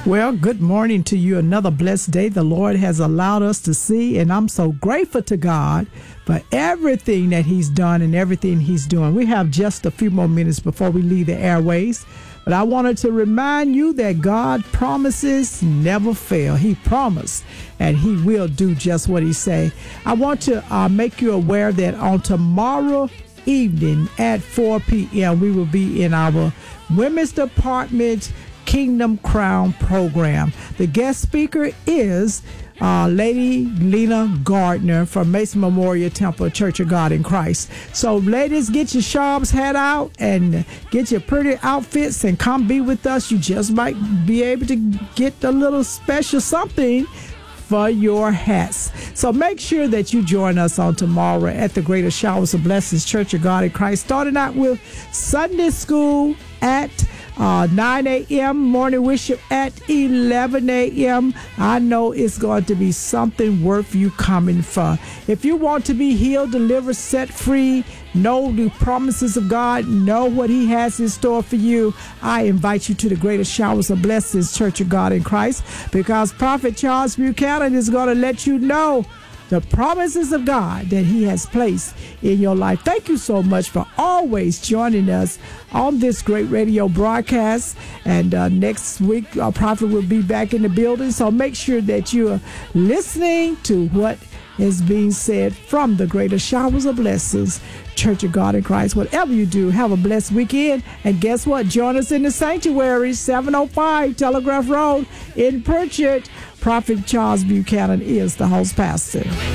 Well, good morning to you. Another blessed day the Lord has allowed us to see, and I'm so grateful to God for everything that He's done and everything He's doing. We have just a few more minutes before we leave the airways, but I wanted to remind you that God promises never fail. He promised, and He will do just what He say. I want to make you aware that on tomorrow evening at 4 p.m., we will be in our Women's Department Kingdom Crown program. The guest speaker is Lady Lena Gardner from Mason Memorial Temple Church of God in Christ. So ladies, get your sharps hat out and get your pretty outfits and come be with us. You just might be able to get a little special something for your hats. So make sure that you join us on tomorrow at the Greater Showers of Blessings Church of God in Christ, starting out with Sunday school at 9 a.m., morning worship at 11 a.m. I know it's going to be something worth you coming for. If you want to be healed, delivered, set free, know the promises of God, know what He has in store for you, I invite you to the Greater Showers of Blessings Church of God in Christ, because Prophet Charles Buchanan is going to let you know the promises of God that He has placed in your life. Thank you so much for always joining us on this great radio broadcast. And next week, our prophet will be back in the building. So make sure that you're listening to what is being said from the Greater Showers of Blessings Church of God in Christ. Whatever you do, have a blessed weekend. And guess what? Join us in the sanctuary, 705 Telegraph Road in Pritchard. Prophet Charles Buchanan is the host pastor.